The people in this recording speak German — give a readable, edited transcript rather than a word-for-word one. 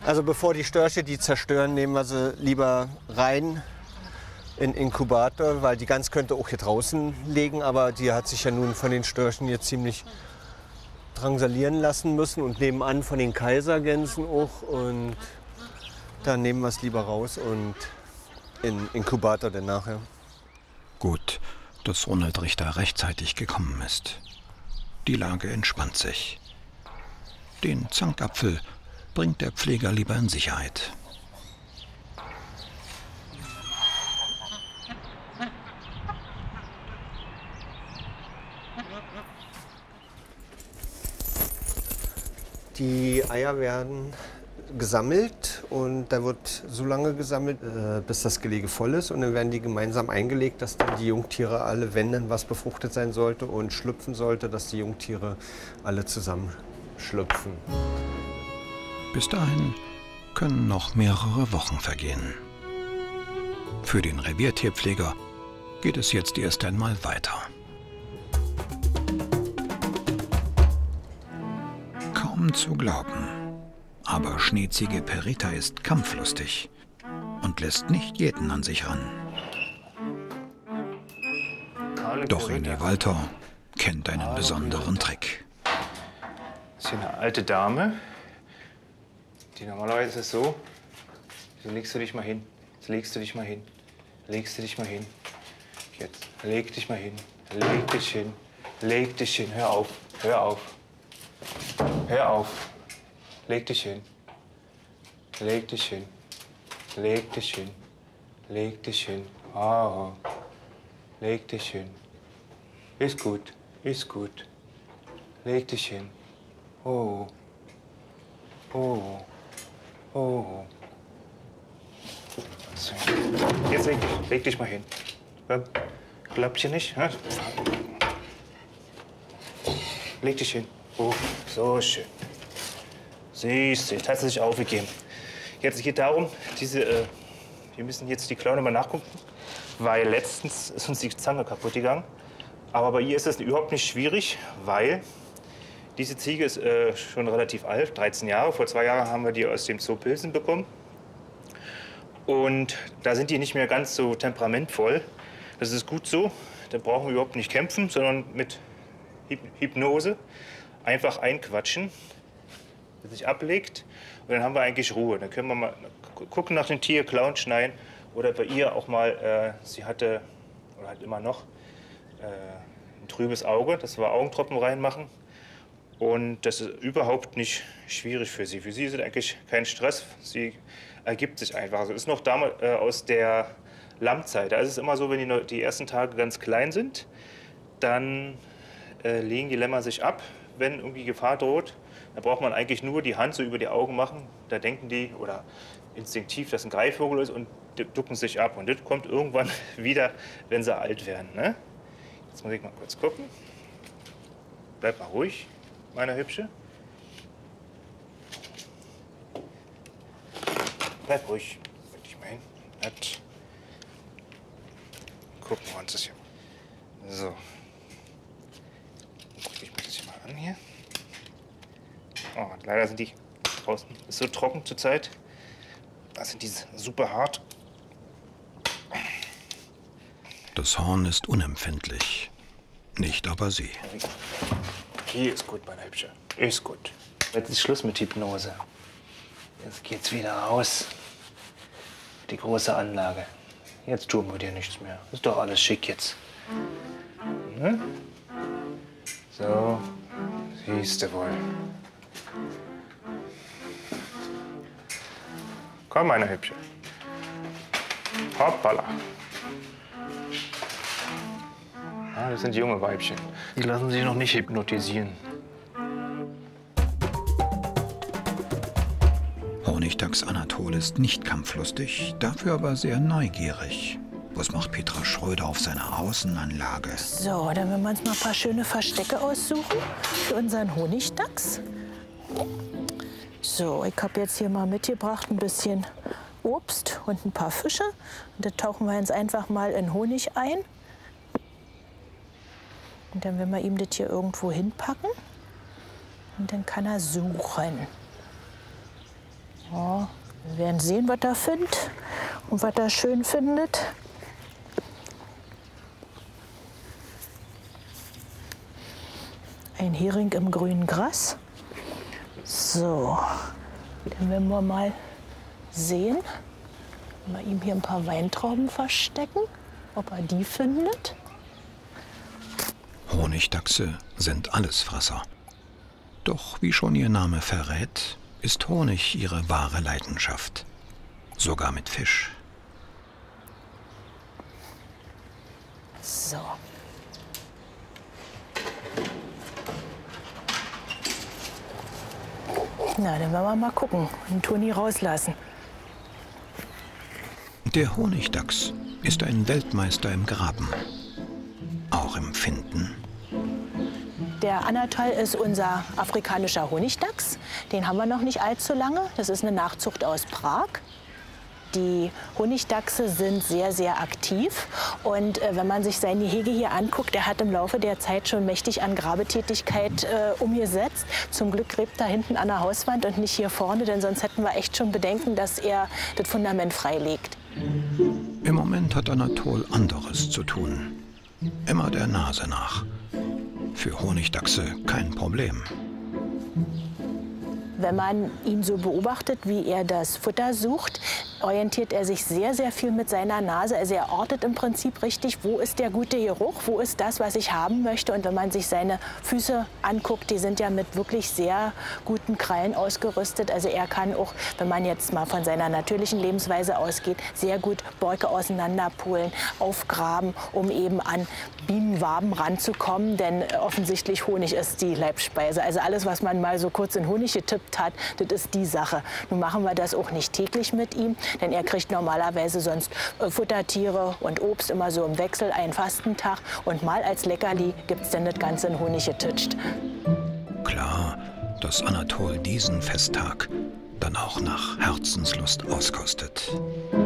Also bevor die Störche die zerstören, nehmen wir sie lieber rein in den Inkubator, weil die Gans könnte auch hier draußen legen, aber die hat sich ja nun von den Störchen hier ziemlich drangsalieren lassen müssen und nebenan von den Kaisergänsen auch. Und dann nehmen wir es lieber raus und in den Inkubator dann nachher. Gut, dass Ronald Richter rechtzeitig gekommen ist. Die Lage entspannt sich. Den Zankapfel bringt der Pfleger lieber in Sicherheit. Die Eier werden gesammelt und da wird so lange gesammelt, bis das Gelege voll ist. Und dann werden die gemeinsam eingelegt, dass dann die Jungtiere alle, wenn dann was befruchtet sein sollte und schlüpfen sollte, dass die Jungtiere alle zusammen schlüpfen. Bis dahin können noch mehrere Wochen vergehen. Für den Reviertierpfleger geht es jetzt erst einmal weiter. Kaum zu glauben, aber Schneeziege Perita ist kampflustig und lässt nicht jeden an sich ran. Doch René Walter kennt einen besonderen Trick. Das ist hier eine alte Dame. Die normalerweise ist es so, so legst du dich mal hin, jetzt legst du dich mal hin, legst du dich mal hin. Jetzt leg dich mal hin, leg dich hin, leg dich hin, hör auf, hör auf, hör auf, leg dich hin, leg dich hin, leg dich hin, leg dich hin, ah, leg dich hin, ist gut, leg dich hin, oh, oh. Oh. Jetzt leg dich mal hin. Klappt hier nicht? Ja? Leg dich hin. Oh, so schön. Siehst du, jetzt hat sie sich aufgegeben. Jetzt geht darum, wir müssen jetzt die Klaue mal nachgucken, weil letztens ist uns die Zange kaputt gegangen. Aber bei ihr ist das überhaupt nicht schwierig, weil diese Ziege ist schon relativ alt, 13 Jahre. Vor 2 Jahren haben wir die aus dem Zoo Pilsen bekommen. Und da sind die nicht mehr ganz so temperamentvoll. Das ist gut so. Da brauchen wir überhaupt nicht kämpfen, sondern mit Hypnose einfach einquatschen, bis sich ablegt. Und dann haben wir eigentlich Ruhe. Dann können wir mal gucken nach dem Tier, Klauen schneiden. Oder bei ihr auch mal, sie hatte, oder hat immer noch, ein trübes Auge, dass wir Augentropfen reinmachen. Und das ist überhaupt nicht schwierig für sie. Für sie ist es eigentlich kein Stress. Sie ergibt sich einfach. Also ist noch damals aus der Lammzeit. Da ist es immer so, wenn die ersten Tage ganz klein sind, dann legen die Lämmer sich ab, wenn irgendwie Gefahr droht. Da braucht man eigentlich nur die Hand so über die Augen machen. Da denken die, oder instinktiv, dass ein Greifvogel ist und ducken sich ab. Und das kommt irgendwann wieder, wenn sie alt werden. Ne? Jetzt muss ich mal kurz gucken. Bleib mal ruhig, meine Hübsche. Bleib ruhig. Ich meine, gucken wir uns das hier mal. So. Drücke ich mir das hier mal an hier. Oh, leider sind die draußen. Ist so trocken zurzeit. Da sind die super hart. Das Horn ist unempfindlich. Nicht aber sie. Hier ist gut, meine Hübsche. Ist gut. Jetzt ist Schluss mit Hypnose. Jetzt geht's wieder raus. Die große Anlage. Jetzt tun wir dir nichts mehr. Ist doch alles schick jetzt. Ne? So, siehst du wohl. Komm, meine Hübsche. Hoppala. Ah, das sind junge Weibchen. Die lassen sich noch nicht hypnotisieren. Honigdachs Anatol ist nicht kampflustig, dafür aber sehr neugierig. Was macht Petra Schröder auf seiner Außenanlage? So, dann werden wir uns mal ein paar schöne Verstecke aussuchen für unseren Honigdachs. So, ich habe jetzt hier mal mitgebracht ein bisschen Obst und ein paar Fische. Und da tauchen wir jetzt einfach mal in Honig ein. Und dann werden wir ihm das hier irgendwo hinpacken. Und dann kann er suchen. Ja, wir werden sehen, was er findet und was er schön findet. Ein Hering im grünen Gras. So, dann werden wir mal sehen. Mal ihm hier ein paar Weintrauben verstecken, ob er die findet. Honigdachse sind Allesfresser. Doch wie schon ihr Name verrät, ist Honig ihre wahre Leidenschaft. Sogar mit Fisch. So. Na, dann werden wir mal gucken und Toni rauslassen. Der Honigdachs ist ein Weltmeister im Graben. Auch im Finden. Der Anatol ist unser afrikanischer Honigdachs. Den haben wir noch nicht allzu lange. Das ist eine Nachzucht aus Prag. Die Honigdachse sind sehr, sehr aktiv. Und wenn man sich sein Gehege hier anguckt, der hat im Laufe der Zeit schon mächtig an Grabetätigkeit umgesetzt. Zum Glück gräbt er hinten an der Hauswand und nicht hier vorne, denn sonst hätten wir echt schon Bedenken, dass er das Fundament freilegt. Im Moment hat Anatol anderes zu tun. Immer der Nase nach. Für Honigdachse kein Problem. Wenn man ihn so beobachtet, wie er das Futter sucht, orientiert er sich sehr, sehr viel mit seiner Nase. Also er ortet im Prinzip richtig, wo ist der gute Geruch, wo ist das, was ich haben möchte. Und wenn man sich seine Füße anguckt, die sind ja mit wirklich sehr guten Krallen ausgerüstet. Also er kann auch, wenn man jetzt mal von seiner natürlichen Lebensweise ausgeht, sehr gut Borke auseinanderpulen, aufgraben, um eben an Bienenwaben ranzukommen. Denn offensichtlich Honig ist die Leibspeise. Also alles, was man mal so kurz in Honig getippt hat, das ist die Sache. Nun machen wir das auch nicht täglich mit ihm, denn er kriegt normalerweise sonst Futtertiere und Obst immer so im Wechsel, einen Fastentag. Und mal als Leckerli gibt es dann das Ganze in Honig getitscht. Klar, dass Anatol diesen Festtag dann auch nach Herzenslust auskostet.